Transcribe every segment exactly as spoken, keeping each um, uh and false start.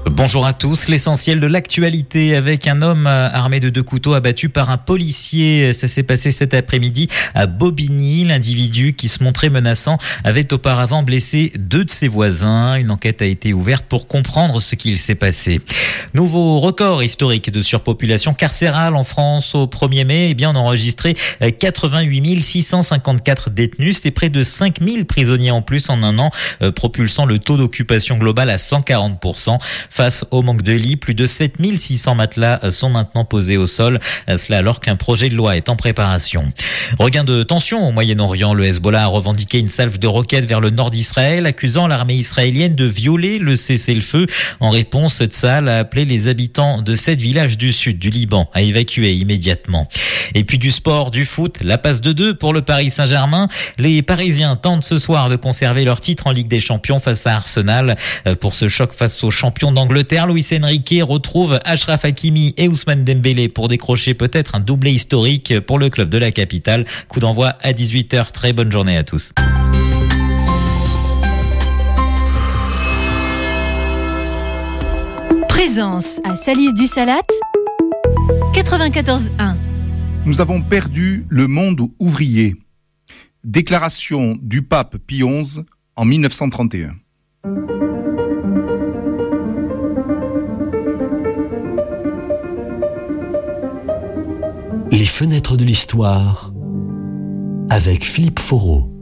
Bonjour à tous, l'essentiel de l'actualité avec un homme armé de deux couteaux abattu par un policier. Ça s'est passé cet après-midi à Bobigny. L'individu qui se montrait menaçant avait auparavant blessé deux de ses voisins. Une enquête a été ouverte pour comprendre ce qu'il s'est passé. Nouveau record historique de surpopulation carcérale en France au premier mai. Eh bien, on a enregistré quatre-vingt-huit mille six cent cinquante-quatre détenus. C'est près de cinq mille prisonniers en plus en un an, propulsant le taux d'occupation global à cent quarante pour cent. Face au manque de lits, plus de sept mille six cents matelas sont maintenant posés au sol. Cela alors qu'un projet de loi est en préparation. Regain de tension au Moyen-Orient. Le Hezbollah a revendiqué une salve de roquettes vers le nord d'Israël, accusant l'armée israélienne de violer le cessez-le-feu. En réponse, Tsahal a appelé les habitants de sept villages du sud du Liban à évacuer immédiatement. Et puis du sport, du foot, la passe de deux pour le Paris Saint-Germain. Les Parisiens tentent ce soir de conserver leur titre en Ligue des Champions face à Arsenal. Pour ce choc face aux champions d'Angleterre, Luis Enrique retrouve Achraf Hakimi et Ousmane Dembélé pour décrocher peut-être un doublé historique pour le club de la capitale. Coup d'envoi à dix-huit heures. Très bonne journée à tous. Présence à Salis-du-Salat, quatre-vingt-quatorze un. Nous avons perdu le monde ouvrier. Déclaration du pape Pie onze en mille neuf cent trente et un. Les fenêtres de l'histoire avec Philippe Foreau.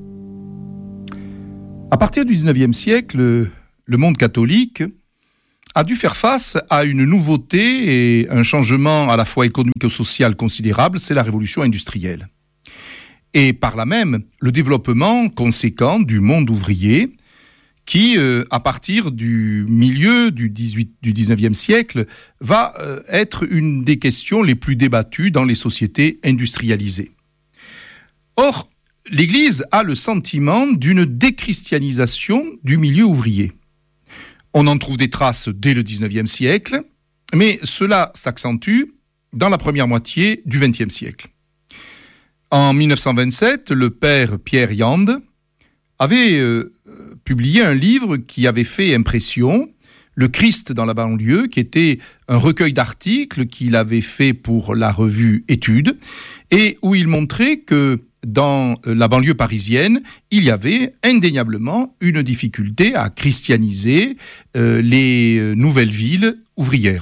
À partir du dix-neuvième siècle, le monde catholique a dû faire face à une nouveauté et un changement à la fois économique et social considérable, c'est la révolution industrielle. Et par là même, le développement conséquent du monde ouvrier qui, euh, à partir du milieu du, dix-huit, du dix-neuvième siècle, va euh, être une des questions les plus débattues dans les sociétés industrialisées. Or, l'Église a le sentiment d'une déchristianisation du milieu ouvrier. On en trouve des traces dès le dix-neuvième siècle, mais cela s'accentue dans la première moitié du vingtième siècle. En mille neuf cent vingt-sept, le père Pierre Yande avait euh, publié un livre qui avait fait impression, Le Christ dans la banlieue, qui était un recueil d'articles qu'il avait fait pour la revue Études, et où il montrait que dans la banlieue parisienne, il y avait indéniablement une difficulté à christianiser euh, les nouvelles villes ouvrières.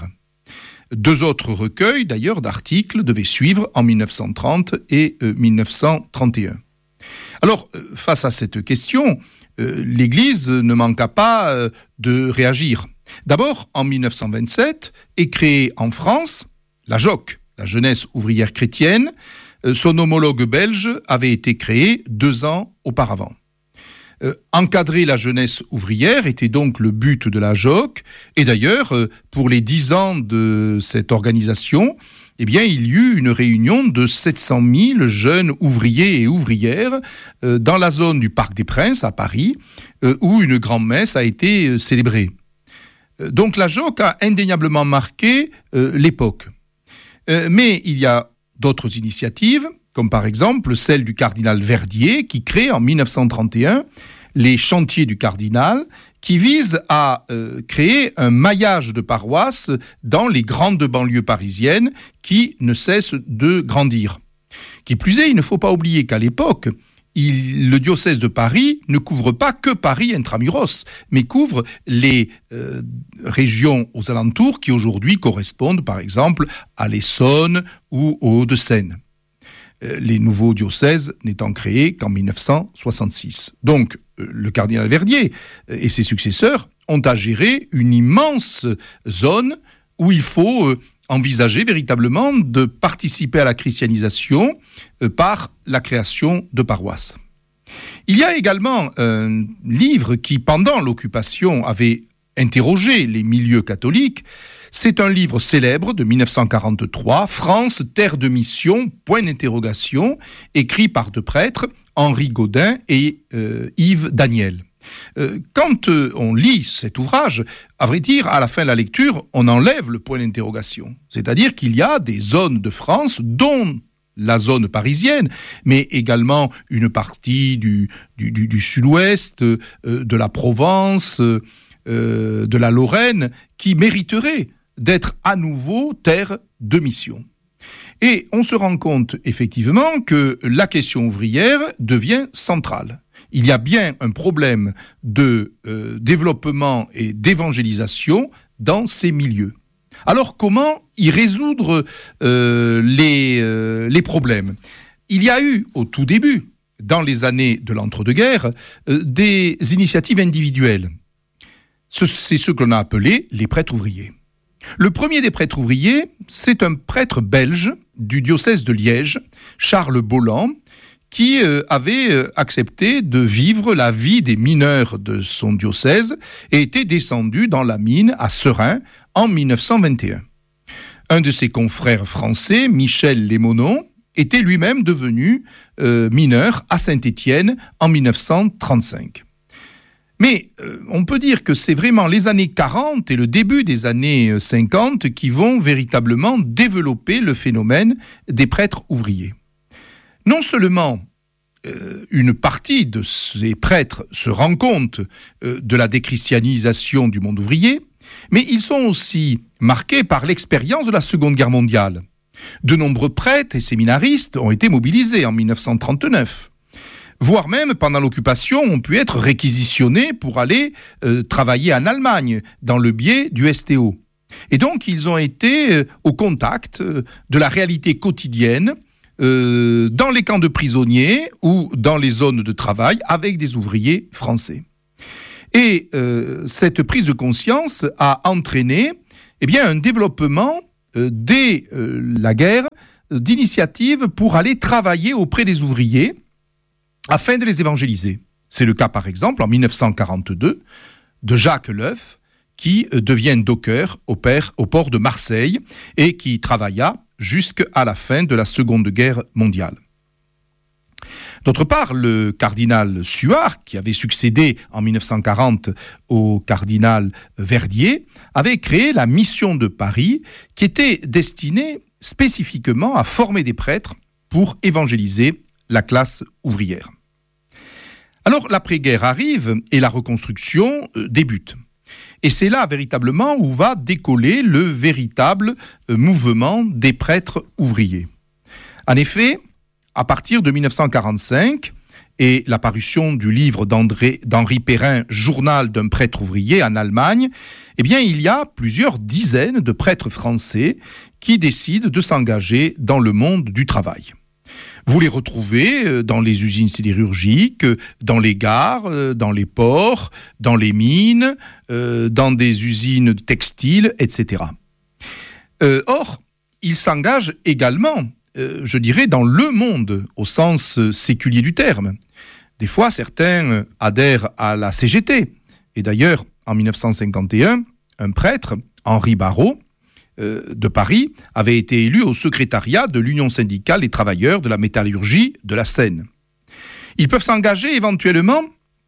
Deux autres recueils, d'ailleurs, d'articles devaient suivre en mille neuf cent trente et euh, mille neuf cent trente et un. Alors, euh, face à cette question, euh, l'Église ne manqua pas euh, de réagir. D'abord, en mille neuf cent vingt-sept, est créée en France la J O C, la Jeunesse ouvrière chrétienne. Euh, son homologue belge avait été créé deux ans auparavant. Euh, encadrer la jeunesse ouvrière était donc le but de la J O C. Et d'ailleurs, euh, pour les dix ans de cette organisation, eh bien, il y eut une réunion de sept cent mille jeunes ouvriers et ouvrières euh, dans la zone du Parc des Princes, à Paris, euh, où une grand-messe a été euh, célébrée. Euh, donc la J O C a indéniablement marqué euh, l'époque. Euh, mais il y a d'autres initiatives, comme par exemple celle du cardinal Verdier, qui crée en mille neuf cent trente et un les chantiers du cardinal, qui visent à euh, créer un maillage de paroisses dans les grandes banlieues parisiennes qui ne cessent de grandir. Qui plus est, il ne faut pas oublier qu'à l'époque, il, le diocèse de Paris ne couvre pas que Paris intramuros, mais couvre les euh, régions aux alentours qui aujourd'hui correspondent par exemple à l'Essonne ou aux Hauts-de-Seine. Les nouveaux diocèses n'étant créés qu'en mille neuf cent soixante-six. Donc, le cardinal Verdier et ses successeurs ont à gérer une immense zone où il faut envisager véritablement de participer à la christianisation par la création de paroisses. Il y a également un livre qui, pendant l'occupation, avait interrogé les milieux catholiques. C'est un livre célèbre de mille neuf cent quarante-trois, France, terre de mission, point d'interrogation, écrit par deux prêtres, Henri Gaudin et euh, Yves Daniel. Euh, quand euh, on lit cet ouvrage, à vrai dire, à la fin de la lecture, on enlève le point d'interrogation. C'est-à-dire qu'il y a des zones de France dont la zone parisienne, mais également une partie du, du, du, du sud-ouest, euh, de la Provence, euh, euh, de la Lorraine qui mériterait d'être à nouveau terre de mission. Et on se rend compte effectivement que la question ouvrière devient centrale. Il y a bien un problème de euh, développement et d'évangélisation dans ces milieux. Alors comment y résoudre euh, les, euh, les problèmes ? Il y a eu au tout début, dans les années de l'entre-deux-guerres, euh, des initiatives individuelles. Ce, c'est ce que l'on a appelé les prêtres ouvriers. Le premier des prêtres ouvriers, c'est un prêtre belge du diocèse de Liège, Charles Bolland, qui euh, avait euh, accepté de vivre la vie des mineurs de son diocèse et était descendu dans la mine à Seraing en dix-neuf cent vingt et un. Un de ses confrères français, Michel Lémonon, était lui-même devenu euh, mineur à Saint-Étienne en dix-neuf cent trente-cinq. Mais euh, on peut dire que c'est vraiment les années quarante et le début des années cinquante qui vont véritablement développer le phénomène des prêtres ouvriers. Non seulement euh, une partie de ces prêtres se rend compte euh, de la déchristianisation du monde ouvrier, mais ils sont aussi marqués par l'expérience de la Seconde Guerre mondiale. De nombreux prêtres et séminaristes ont été mobilisés en dix-neuf cent trente-neuf. Voire même, pendant l'occupation, ont pu être réquisitionnés pour aller euh, travailler en Allemagne, dans le biais du S T O. Et donc, ils ont été euh, au contact euh, de la réalité quotidienne, euh, dans les camps de prisonniers ou dans les zones de travail, avec des ouvriers français. Et euh, cette prise de conscience a entraîné eh bien, un développement, euh, dès euh, la guerre, euh, d'initiatives pour aller travailler auprès des ouvriers, afin de les évangéliser. C'est le cas, par exemple, en dix-neuf cent quarante-deux, de Jacques Leuf, qui devient docker au, père, au port de Marseille et qui travailla jusqu'à la fin de la Seconde Guerre mondiale. D'autre part, le cardinal Suard, qui avait succédé en dix-neuf cent quarante au cardinal Verdier, avait créé la mission de Paris, qui était destinée spécifiquement à former des prêtres pour évangéliser la classe ouvrière. Alors l'après-guerre arrive et la reconstruction euh, débute. Et c'est là véritablement où va décoller le véritable euh, mouvement des prêtres ouvriers. En effet, à partir de dix-neuf cent quarante-cinq et la parution du livre d'André, d'Henri Perrin, Journal d'un prêtre ouvrier en Allemagne, eh bien, il y a plusieurs dizaines de prêtres français qui décident de s'engager dans le monde du travail. Vous les retrouvez dans les usines sidérurgiques, dans les gares, dans les ports, dans les mines, dans des usines textiles, et cetera. Euh, or, ils s'engagent également, euh, je dirais, dans le monde, au sens séculier du terme. Des fois, certains adhèrent à la C G T. Et d'ailleurs, en dix-neuf cent cinquante et un, un prêtre, Henri Barrault, de Paris, avait été élu au secrétariat de l'Union syndicale des travailleurs de la métallurgie de la Seine. Ils peuvent s'engager éventuellement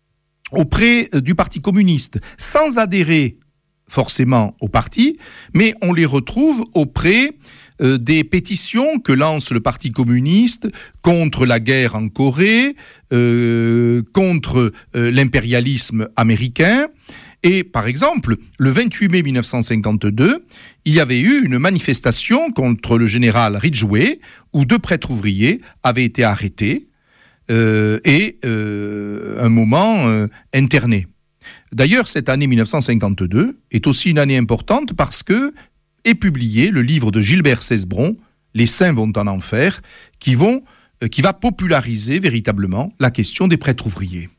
auprès du Parti communiste, sans adhérer forcément au parti, mais on les retrouve auprès euh, des pétitions que lance le Parti communiste contre la guerre en Corée, euh, contre euh, l'impérialisme américain. Et par exemple, le vingt-huit mai dix-neuf cent cinquante-deux, il y avait eu une manifestation contre le général Ridgway, où deux prêtres ouvriers avaient été arrêtés euh, et euh, un moment euh, internés. D'ailleurs, cette année dix-neuf cent cinquante-deux est aussi une année importante parce que est publié le livre de Gilbert Cesbron, Les saints vont en enfer, qui, vont, euh, qui va populariser véritablement la question des prêtres ouvriers.